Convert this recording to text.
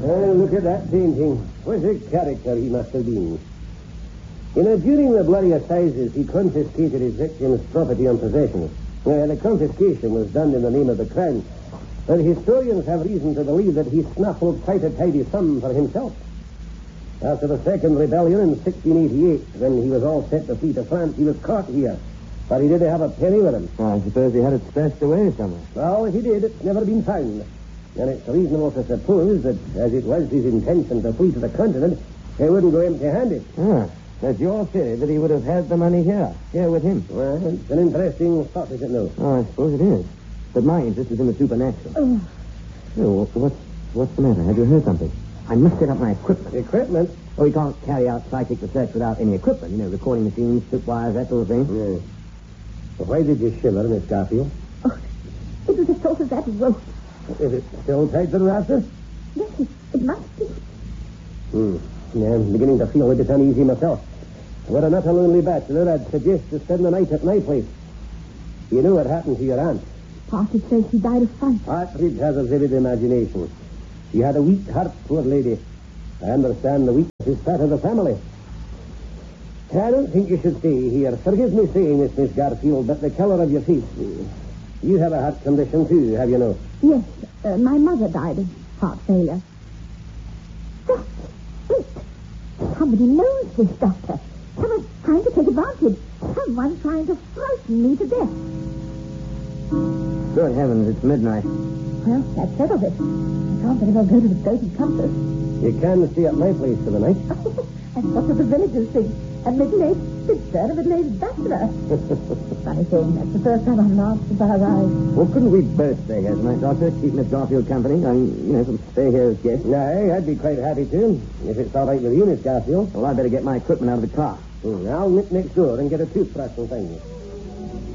Oh, look at that painting. What a character he must have been. During the bloody assizes, he confiscated his victim's property and possessions. The confiscation was done in the name of the crown. But historians have reason to believe that he snuffled quite a tidy sum for himself. After the second rebellion in 1688, when he was all set to flee to France, he was caught here. But he didn't have a penny with him. I suppose he had it stashed away somewhere. Well, if he did, it's never been found. And it's reasonable to suppose that, as it was his intention to flee to the continent, he wouldn't go empty-handed. That's your theory, that he would have had the money here with him. Well, it's an interesting thought, is it no? Oh, I suppose it is. But my interest is in the supernatural. What's the matter? Have you heard something? I must set up my equipment. Equipment? Oh, we can't carry out psychic research without any equipment. Recording machines, tripwires, that sort of thing. Yes. But why did you shiver, Miss Garfield? Oh, it was a sort of that rope. Is it still tied to the rafter? Yes, it must be. Yeah, I'm beginning to feel a bit uneasy myself. Were I not a lonely bachelor, I'd suggest to spend the night at my place. You know what happened to your aunt? Partridge says she died of fright. Partridge has a vivid imagination. She had a weak heart, poor lady. I understand the weakness is part of the family. I don't think you should stay here. Forgive me saying this, Miss Garfield, but the color of your face... You have a heart condition, too, have you no? Yes, my mother died of heart failure. That's it. Somebody knows this, Doctor. Someone's trying to take advantage. Someone's trying to frighten me to death. Good heavens, it's midnight. Well, that settles it. I can't very well go to the Goat and Compass. You can stay at my place for the night. And what do the villagers think? A middle-aged spinster and a middle-aged bachelor. Funny thing, that's the first time I've laughed since I arrived. Well, couldn't we both stay here tonight, Doctor? Keep Miss Garfield company. Stay here as guests. No, I'd be quite happy to, if it's all right with you, Miss Garfield. Well, I'd better get my equipment out of the car. I'll nip next door and get a toothbrush and things.